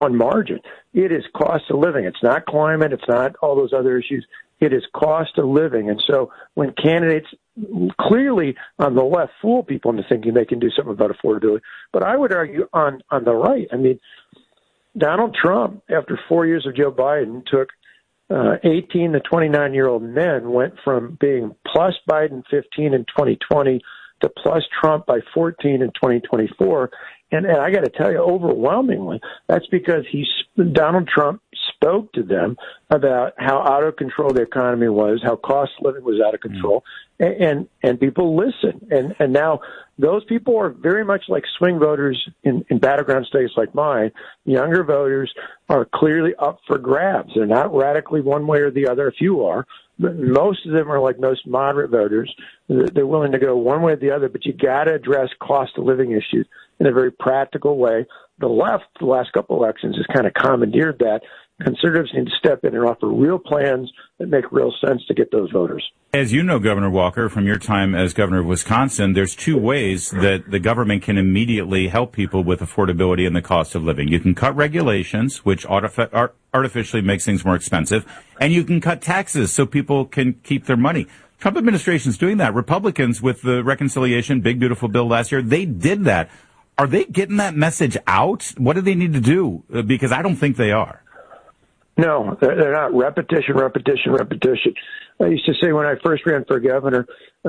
on margin. It is cost of living. It's not climate. It's not all those other issues. It is cost of living. And so when candidates clearly on the left fool people into thinking they can do something about affordability, but I would argue on the right, I mean, Donald Trump, after 4 years of Joe Biden, took 18 to 29-year-old men, went from being plus Biden 15 in 2020 to plus Trump by 14 in 2024. And I got to tell you, overwhelmingly, that's because Donald Trump spoke to them about how out of control the economy was, how cost of living was out of control, and people listen. And now those people are very much like swing voters in battleground states like mine. Younger voters are clearly up for grabs. They're not radically one way or the other. A few are. But most of them are like most moderate voters. They're willing to go one way or the other, but you got to address cost of living issues in a very practical way. The left, the last couple elections, has kind of commandeered that. Conservatives need to step in and offer real plans that make real sense to get those voters. As you know, Governor Walker, from your time as governor of Wisconsin, there's two ways that the government can immediately help people with affordability and the cost of living. You can cut regulations, which artificially makes things more expensive, and you can cut taxes so people can keep their money. Trump administration's doing that. Republicans, with the reconciliation, big, beautiful bill last year, they did that. Are they getting that message out? What do they need to do? Because I don't think they are. No, they're not. Repetition. I used to say when I first ran for governor,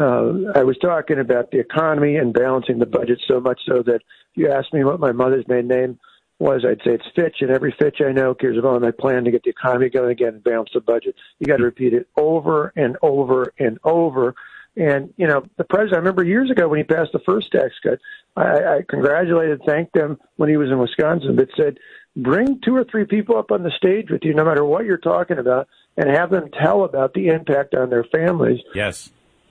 I was talking about the economy and balancing the budget so much so that if you asked me what my mother's maiden name was, I'd say it's Fitch, and every Fitch I know cares about my plan to get the economy going again and balance the budget. You got to repeat it over and over and over. And, you know, the president, I remember years ago when he passed the first tax cut, I congratulated, thanked him when he was in Wisconsin, but said, bring 2 or 3 people up on the stage with you, no matter what you're talking about, and have them tell about the impact on their families. Yes.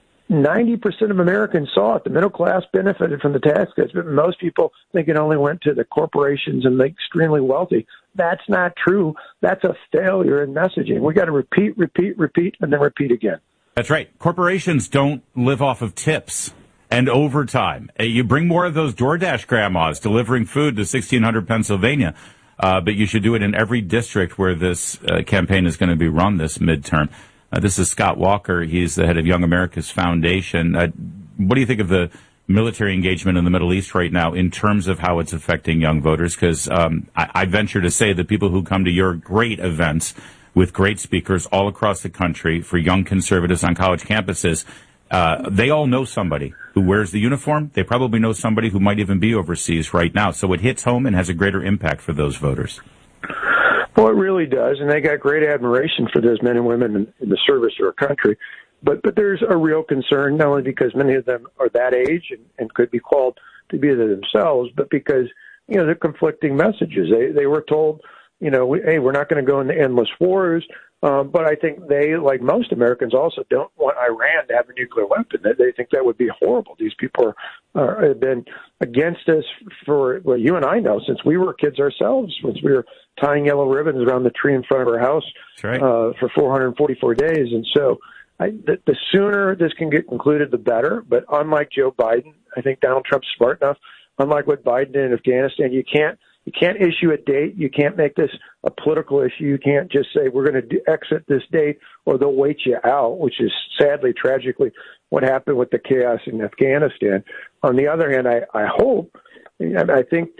90% of Americans saw it. The middle class benefited from the tax cuts, but most people think it only went to the corporations and the extremely wealthy. That's not true. That's a failure in messaging. We got to repeat, and then repeat again. That's right. Corporations don't live off of tips and overtime. You bring more of those DoorDash grandmas delivering food to 1600 Pennsylvania, but you should do it in every district where this campaign is going to be run this midterm. This is Scott Walker. He's the head of Young America's Foundation. What do you think of the military engagement in the Middle East right now in terms of how it's affecting young voters? Because I venture to say that people who come to your great events with great speakers all across the country for young conservatives on college campuses, they all know somebody who wears the uniform. They probably know somebody who might even be overseas right now. So it hits home and has a greater impact for those voters. Well, it really does, and they got great admiration for those men and women in the service of our country. But there's a real concern, not only because many of them are that age and could be called to be there themselves, but because, you know, they're conflicting messages. They were told, you know, hey, we're not going to go into endless wars. But I think they, like most Americans, also don't want Iran to have a nuclear weapon. They think that would be horrible. These people have been against us for, well, you and I know, since we were kids ourselves, since we were tying yellow ribbons around the tree in front of our house. That's right. For 444 days. And so the sooner this can get concluded, the better. But unlike Joe Biden, I think Donald Trump's smart enough. Unlike what Biden did in Afghanistan, you can't issue a date. You can't make this a political issue. You can't just say we're going to exit this date or they'll wait you out, which is sadly, tragically, what happened with the chaos in Afghanistan. On the other hand, I hope, and I think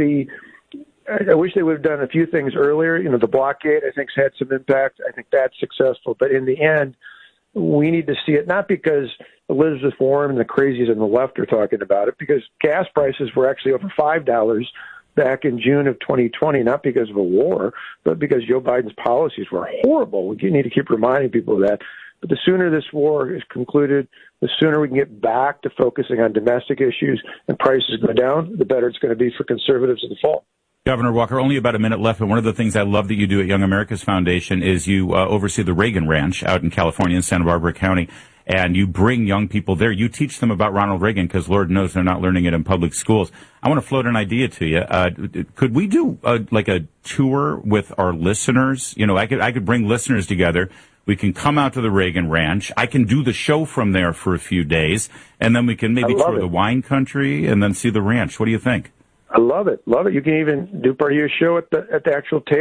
I wish they would have done a few things earlier. You know, the blockade, I think, has had some impact. I think that's successful. But in the end, we need to see it, not because Elizabeth Warren and the crazies on the left are talking about it, because gas prices were actually over $5 back in June of 2020, not because of a war, but because Joe Biden's policies were horrible. We need to keep reminding people of that. But the sooner this war is concluded, the sooner we can get back to focusing on domestic issues and prices go down, the better it's going to be for conservatives in the fall. Governor Walker, only about a minute left, but one of the things I love that you do at Young America's Foundation is you oversee the Reagan Ranch out in California in Santa Barbara County, and you bring young people there. You teach them about Ronald Reagan because Lord knows they're not learning it in public schools. I want to float an idea to you. Could we do like a tour with our listeners? You know, I could bring listeners together. We can come out to the Reagan Ranch. I can do the show from there for a few days, and then we can maybe tour the wine country and then see the ranch. What do you think? I love it. Love it. You can even do part of your show at the actual table.